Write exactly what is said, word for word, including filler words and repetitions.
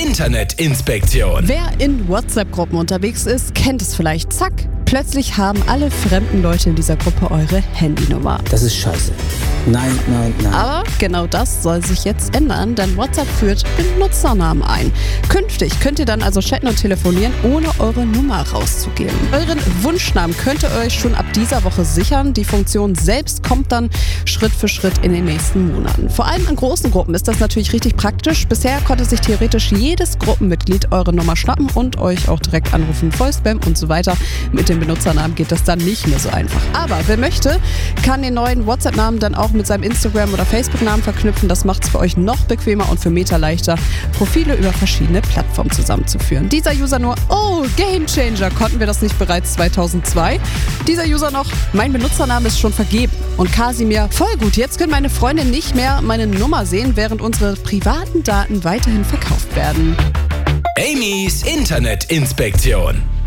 Internetinspektion. Wer in WhatsApp-Gruppen unterwegs ist, kennt es vielleicht. Zack, plötzlich haben alle fremden Leute in dieser Gruppe eure Handynummer. Das ist scheiße. Nein, nein, nein. Aber genau das soll sich jetzt ändern, denn WhatsApp führt Benutzernamen ein. Künftig könnt ihr dann also chatten und telefonieren, ohne eure Nummer rauszugeben. Euren Wunschnamen könnt ihr euch schon ab dieser Woche sichern. Die Funktion selbst kommt dann Schritt für Schritt in den nächsten Monaten. Vor allem in großen Gruppen ist das natürlich richtig praktisch. Bisher konnte sich theoretisch jedes Gruppenmitglied eure Nummer schnappen und euch auch direkt anrufen, Voicespam und so weiter. Mit dem Benutzernamen geht das dann nicht mehr so einfach. Aber wer möchte, kann den neuen WhatsApp-Namen dann auch mit seinem Instagram- oder Facebook-Namen verknüpfen. Das macht es für euch noch bequemer und für Meta leichter, Profile über verschiedene Plattformen zusammenzuführen. Dieser User nur, oh, Gamechanger, konnten wir das nicht bereits zweitausendzwei? Dieser User noch, mein Benutzername ist schon vergeben. Und Kasimir, voll gut, jetzt können meine Freunde nicht mehr meine Nummer sehen, während unsere privaten Daten weiterhin verkauft werden. Amy's Internetinspektion.